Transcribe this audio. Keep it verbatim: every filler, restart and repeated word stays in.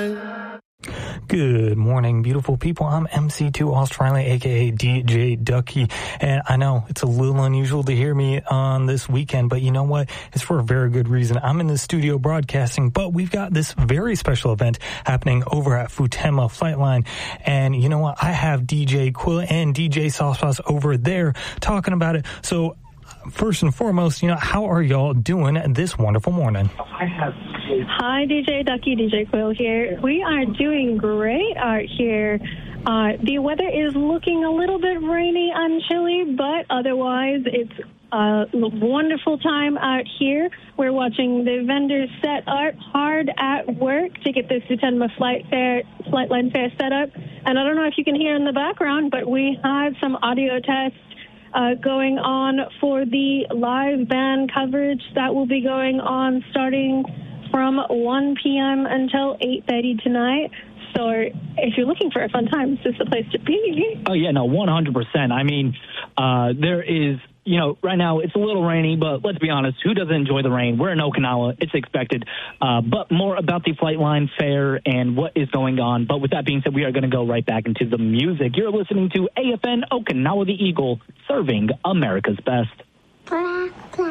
Good morning, beautiful people. I'm M C two Australia, aka D J Ducky, and I know it's a little unusual to hear me on this weekend, but you know what? It's for a very good reason. I'm in the studio broadcasting, but we've got this very special event happening over at Futenma Flightline, and you know what? I have D J Quill and D J Sauce over there talking about it. So first and foremost, you know, how are y'all doing this wonderful morning? I have. Hi, D J Ducky, D J Quill here. We are doing great out here. Uh, the weather is looking a little bit rainy and chilly, but otherwise it's a wonderful time out here. We're watching the vendors set up hard at work to get this Futenma flight fair, Flightline fair set up. And I don't know if you can hear in the background, but we have some audio tests Uh, going on for the live band coverage that will be going on starting from one p.m. until eight thirty tonight. So if you're looking for a fun time, this is the place to be. Oh, yeah, no, one hundred percent. I mean, uh, there is, you know, right now it's a little rainy, but let's be honest, who doesn't enjoy the rain? We're in Okinawa. It's expected. Uh, but more about the Flightline Fair and what is going on. But with that being said, we are going to go right back into the music. You're listening to A F N Okinawa the Eagle, serving America's best. Black, black.